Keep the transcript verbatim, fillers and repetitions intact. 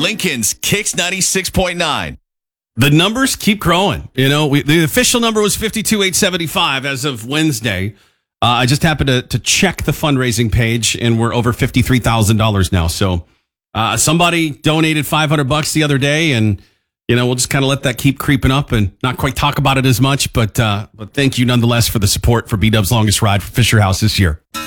Lincoln's Kicks ninety-six point nine. The numbers keep growing. You know, we, the official number was fifty-two thousand eight hundred seventy-five as of Wednesday. Uh, I just happened to, to check the fundraising page, and we're over fifty-three thousand dollars now. So uh, somebody donated five hundred bucks the other day, and you know, we'll just kind of let that keep creeping up and not quite talk about it as much. But uh, but thank you nonetheless for the support for B-Dub's Longest Ride for Fisher House this year.